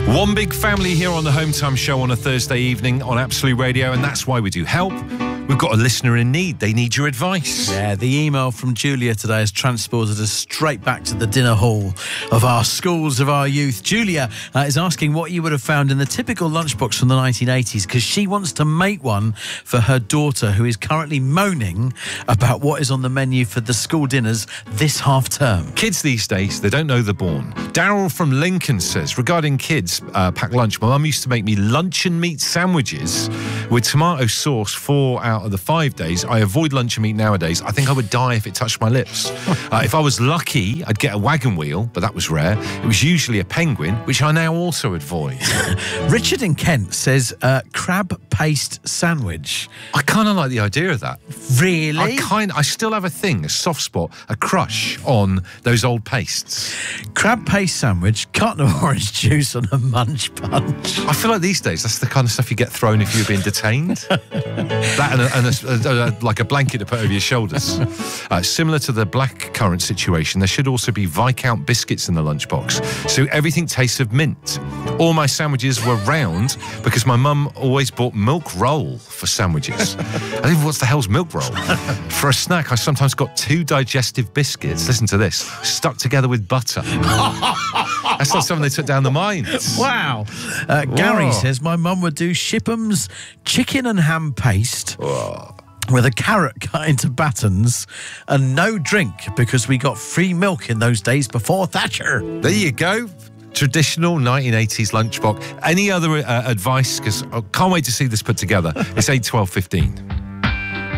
One big family here on the Home Time Show on a Thursday evening on Absolute Radio, and that's why we do help. We've got a listener in need. They need your advice. Yeah, the email from Julia today has transported us straight back to the dinner hall of our schools of our youth. Julia is asking what you would have found in the typical lunchbox from the 1980s, because she wants to make one for her daughter, who is currently moaning about what is on the menu for the school dinners this half term. Kids these days, they don't know they're born. Daryl from Lincoln says, regarding kids pack lunch, my mum used to make me luncheon meat sandwiches with tomato sauce 4 out of the 5 days. I avoid luncheon meat nowadays. I think I would die if it touched my lips. If I was lucky, I'd get a wagon wheel, but that was rare. It was usually a penguin, which I now also avoid. Richard in Kent says crab paste sandwich. I kind of like the idea of that. Really? I still have a thing, a soft spot, a crush on those old pastes. Crab paste sandwich, carton of orange juice on a munch punch. I feel like these days that's the kind of stuff you get thrown if you're being detained. That and like a blanket to put over your shoulders. Similar to the blackcurrant situation, there should also be Viscount biscuits in the lunchbox, so everything tastes of mint. All my sandwiches were round because my mum always bought milk roll for sandwiches. I think, what the hell's milk roll? For a snack, I sometimes got 2 digestive biscuits, listen to this, stuck together with butter. That's not something they took down the mines. Wow. Gary says, my mum would do Shipham's chicken and ham paste with a carrot cut into battens and no drink, because we got free milk in those days before Thatcher. There you go. Traditional 1980s lunchbox. Any other advice? Because I can't wait to see this put together. It's 8, 12, 15.